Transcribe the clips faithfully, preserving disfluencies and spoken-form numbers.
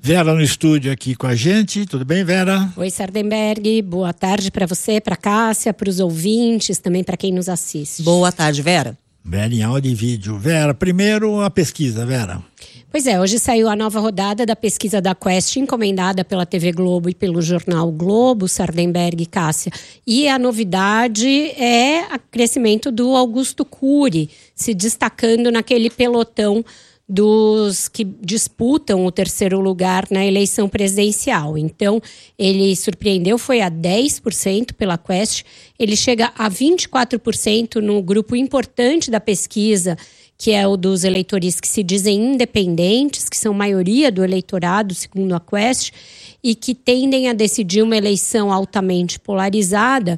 Vera no estúdio aqui com a gente. Tudo bem, Vera? Oi, Sardenberg. Boa tarde para você, para Cássia, para os ouvintes, também para quem nos assiste. Boa tarde, Vera. Vera em áudio e vídeo. Vera, primeiro a pesquisa, Vera. Pois é, hoje saiu a nova rodada da pesquisa da Quest, encomendada pela T V Globo e pelo jornal Globo, Sardenberg e Cássia. E a novidade é o crescimento do Augusto Cury, se destacando naquele pelotão dos que disputam o terceiro lugar na eleição presidencial. Então, ele surpreendeu, foi a dez por cento pela Quest, ele chega a vinte e quatro por cento no grupo importante da pesquisa, que é o dos eleitores que se dizem independentes, que são maioria do eleitorado, segundo a Quest, e que tendem a decidir uma eleição altamente polarizada.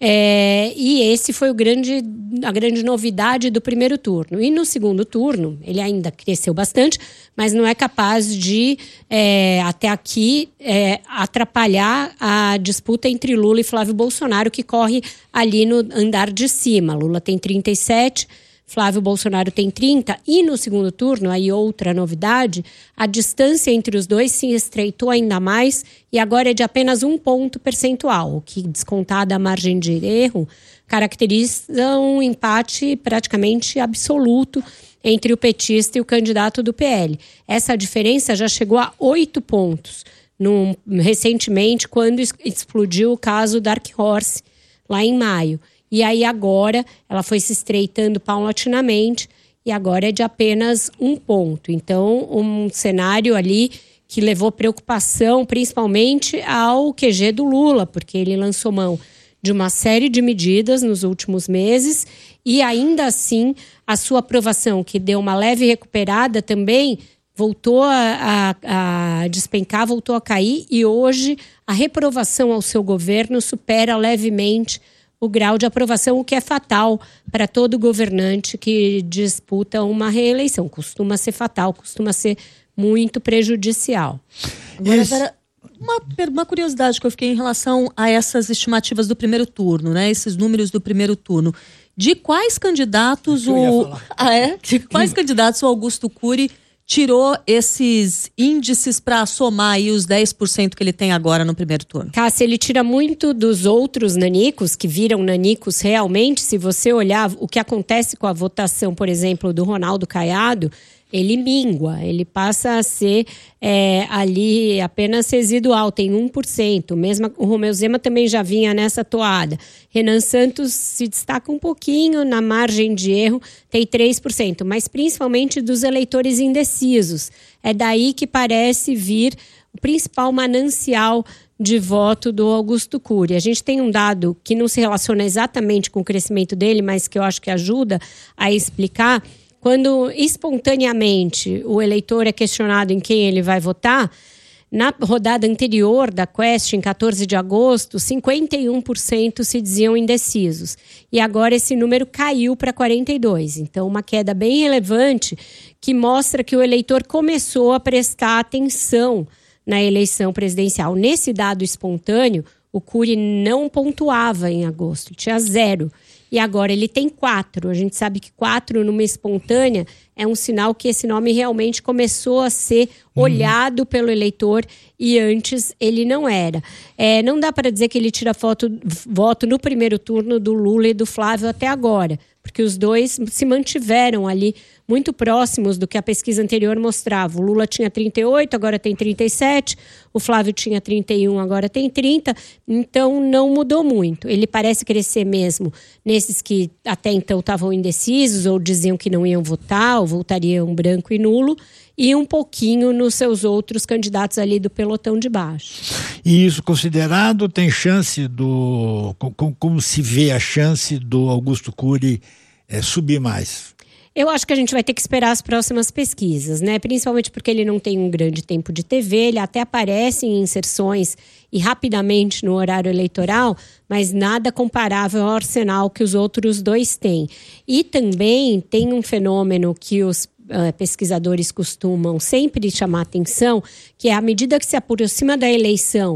É, e esse foi o grande, a grande novidade do primeiro turno. E no segundo turno, ele ainda cresceu bastante, mas não é capaz de, é, até aqui, é, atrapalhar a disputa entre Lula e Flávio Bolsonaro, que corre ali no andar de cima. Lula tem trinta e sete, Flávio Bolsonaro tem trinta, e no segundo turno, aí outra novidade, a distância entre os dois se estreitou ainda mais e agora é de apenas um ponto percentual, o que, descontada a margem de erro, caracteriza um empate praticamente absoluto entre o petista e o candidato do P L. Essa diferença já chegou a oito pontos, num, recentemente, quando explodiu o caso Dark Horse, lá em maio. E aí agora ela foi se estreitando paulatinamente e agora é de apenas um ponto. Então, um cenário ali que levou preocupação principalmente ao Q G do Lula, porque ele lançou mão de uma série de medidas nos últimos meses e ainda assim a sua aprovação, que deu uma leve recuperada também, voltou a, a, a despencar, voltou a cair e hoje a reprovação ao seu governo supera levemente o grau de aprovação, o que é fatal para todo governante que disputa uma reeleição. Costuma ser fatal, costuma ser muito prejudicial. Agora, Esse... Vera, uma, uma curiosidade que eu fiquei em relação a essas estimativas do primeiro turno, né? Esses números do primeiro turno. De quais candidatos o... Ah, é? De quais candidatos o Augusto Cury tirou esses índices para somar aí os dez por cento que ele tem agora no primeiro turno? Cássia, ele tira muito dos outros nanicos, que viram nanicos realmente. Se você olhar o que acontece com a votação, por exemplo, do Ronaldo Caiado, ele mingua, ele passa a ser é, ali apenas residual, tem um por cento. Mesmo o Romeu Zema também já vinha nessa toada. Renan Santos se destaca um pouquinho na margem de erro, tem três por cento, mas principalmente dos eleitores indecisos. É daí que parece vir o principal manancial de voto do Augusto Cury. A gente tem um dado que não se relaciona exatamente com o crescimento dele, mas que eu acho que ajuda a explicar. Quando espontaneamente o eleitor é questionado em quem ele vai votar, na rodada anterior da Quest, em quatorze de agosto, cinquenta e um por cento se diziam indecisos. E agora esse número caiu para quarenta e dois por cento. Então, uma queda bem relevante que mostra que o eleitor começou a prestar atenção na eleição presidencial. Nesse dado espontâneo, o Cury não pontuava em agosto, tinha zero. E agora ele tem quatro. A gente sabe que quatro numa espontânea é um sinal que esse nome realmente começou a ser olhado uhum. pelo eleitor e antes ele não era. É, não dá para dizer que ele tira foto, voto no primeiro turno do Lula e do Flávio até agora, porque os dois se mantiveram ali muito próximos do que a pesquisa anterior mostrava. O Lula tinha trinta e oito, agora tem trinta e sete, o Flávio tinha trinta e um, agora tem trinta, então não mudou muito. Ele parece crescer mesmo nesses que até então estavam indecisos ou diziam que não iam votar, ou votariam branco e nulo, e um pouquinho nos seus outros candidatos ali do pelotão de baixo. E isso considerado, tem chance do... Como, como se vê a chance do Augusto Cury é, subir mais? Eu acho que a gente vai ter que esperar as próximas pesquisas, né? Principalmente porque ele não tem um grande tempo de T V, ele até aparece em inserções e rapidamente no horário eleitoral, mas nada comparável ao arsenal que os outros dois têm. E também tem um fenômeno que os uh, pesquisadores costumam sempre chamar atenção, que é à medida que se aproxima da eleição,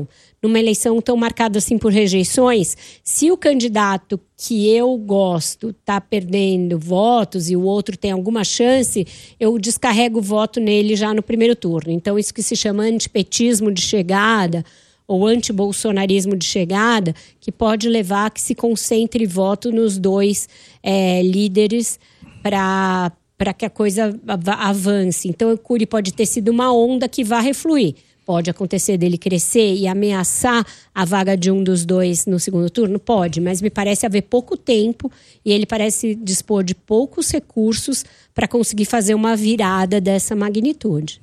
numa eleição tão marcada assim por rejeições, se o candidato que eu gosto está perdendo votos e o outro tem alguma chance, eu descarrego o voto nele já no primeiro turno. Então, isso que se chama antipetismo de chegada ou antibolsonarismo de chegada, que pode levar a que se concentre voto nos dois é, líderes para para que a coisa avance. Então, o Cury pode ter sido uma onda que vai refluir. Pode acontecer dele crescer e ameaçar a vaga de um dos dois no segundo turno? Pode, mas me parece haver pouco tempo e ele parece dispor de poucos recursos para conseguir fazer uma virada dessa magnitude.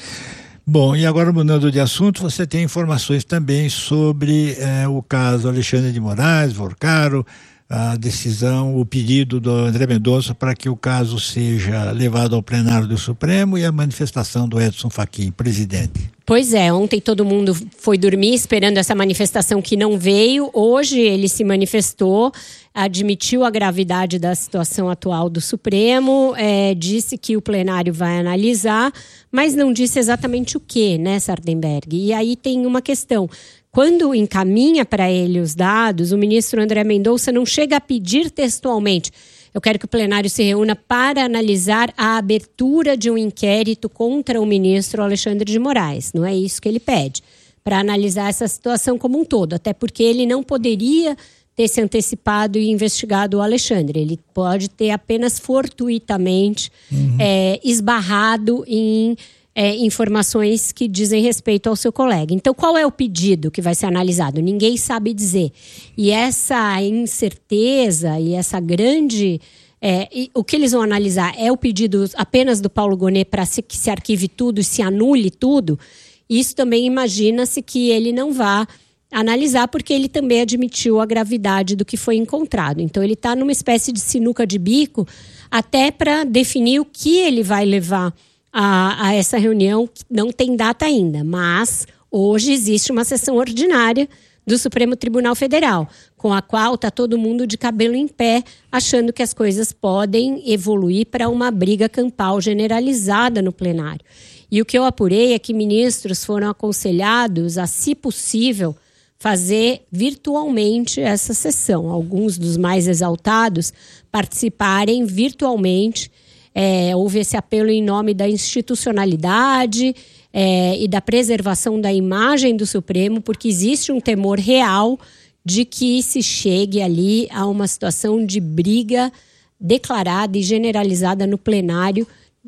Bom, e agora mudando de assunto, você tem informações também sobre eh, o caso Alexandre de Moraes, Vorcaro, a decisão, o pedido do André Mendonça para que o caso seja levado ao plenário do Supremo e a manifestação do Edson Fachin, presidente. Pois é, ontem todo mundo foi dormir esperando essa manifestação que não veio. Hoje ele se manifestou, admitiu a gravidade da situação atual do Supremo, é, disse que o plenário vai analisar, mas não disse exatamente o que, né, Sardenberg? E aí tem uma questão. Quando encaminha para ele os dados, o ministro André Mendonça não chega a pedir textualmente: eu quero que o plenário se reúna para analisar a abertura de um inquérito contra o ministro Alexandre de Moraes. Não é isso que ele pede, para analisar essa situação como um todo, até porque ele não poderia ter se antecipado e investigado o Alexandre. Ele pode ter apenas fortuitamente uhum. é, esbarrado em É, informações que dizem respeito ao seu colega. Então, qual é o pedido que vai ser analisado? Ninguém sabe dizer. E essa incerteza e essa grande... É, e, o que eles vão analisar é o pedido apenas do Paulo Gonet para que se arquive tudo e se anule tudo. Isso também imagina-se que ele não vá analisar, porque ele também admitiu a gravidade do que foi encontrado. Então, ele está numa espécie de sinuca de bico até para definir o que ele vai levar A, a essa reunião, que não tem data ainda, mas hoje existe uma sessão ordinária do Supremo Tribunal Federal, com a qual está todo mundo de cabelo em pé, achando que as coisas podem evoluir para uma briga campal generalizada no plenário. E o que eu apurei é que ministros foram aconselhados a, se possível, fazer virtualmente essa sessão. Alguns dos mais exaltados participarem virtualmente. É, houve esse apelo em nome da institucionalidade é, e da preservação da imagem do Supremo, porque existe um temor real de que se chegue ali a uma situação de briga declarada e generalizada no plenário.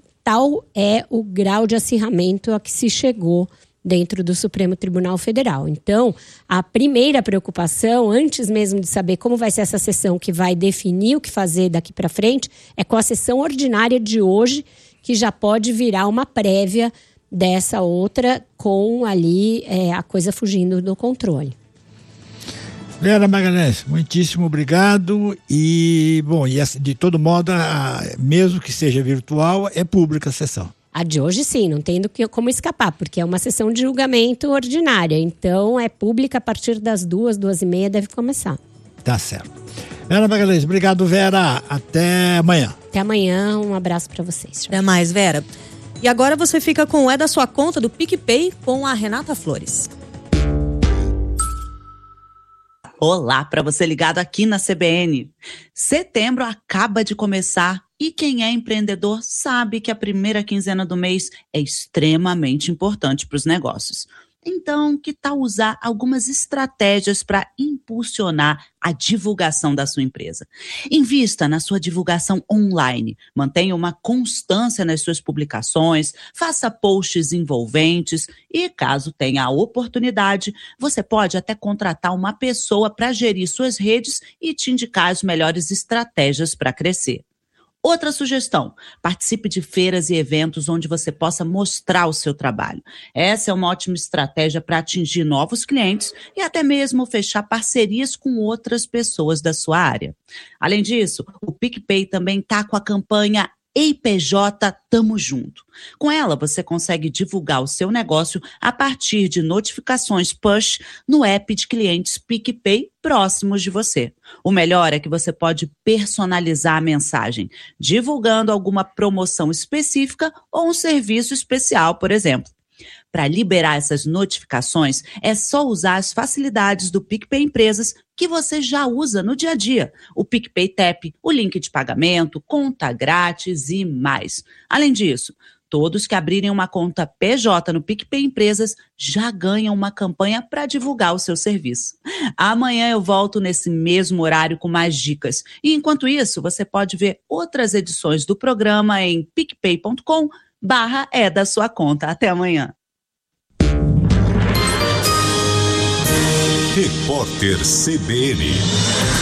Tal é o grau de acirramento a que se chegou dentro do Supremo Tribunal Federal. Então, a primeira preocupação, antes mesmo de saber como vai ser essa sessão que vai definir o que fazer daqui para frente, é com a sessão ordinária de hoje, que já pode virar uma prévia dessa outra, com ali é, a coisa fugindo do controle. Vera Magalhães, muitíssimo obrigado. E, bom, e de todo modo, a, mesmo que seja virtual, é pública a sessão. A de hoje, sim, não tem do que, como escapar, porque é uma sessão de julgamento ordinária. Então, é pública a partir das duas, duas e meia, deve começar. Tá certo. Vera Magalhães, obrigado, Vera. Até amanhã. Até amanhã, um abraço para vocês. Até mais, Vera. E agora você fica com o É da Sua Conta do PicPay com a Renata Flores. Olá, para você ligado aqui na C B N. Setembro acaba de começar e quem é empreendedor sabe que a primeira quinzena do mês é extremamente importante para os negócios. Então, que tal usar algumas estratégias para impulsionar a divulgação da sua empresa? Invista na sua divulgação online, mantenha uma constância nas suas publicações, faça posts envolventes e, caso tenha a oportunidade, você pode até contratar uma pessoa para gerir suas redes e te indicar as melhores estratégias para crescer. Outra sugestão, participe de feiras e eventos onde você possa mostrar o seu trabalho. Essa é uma ótima estratégia para atingir novos clientes e até mesmo fechar parcerias com outras pessoas da sua área. Além disso, o PicPay também está com a campanha E I P J Tamo Junto. Com ela, você consegue divulgar o seu negócio a partir de notificações push no app de clientes PicPay próximos de você. O melhor é que você pode personalizar a mensagem, divulgando alguma promoção específica ou um serviço especial, por exemplo. Para liberar essas notificações, é só usar as facilidades do PicPay Empresas que você já usa no dia a dia. O PicPay Tap, o link de pagamento, conta grátis e mais. Além disso, todos que abrirem uma conta P J no PicPay Empresas já ganham uma campanha para divulgar o seu serviço. Amanhã eu volto nesse mesmo horário com mais dicas. E enquanto isso, você pode ver outras edições do programa em picpay ponto com barra é da sua conta. Até amanhã. Repórter C B N.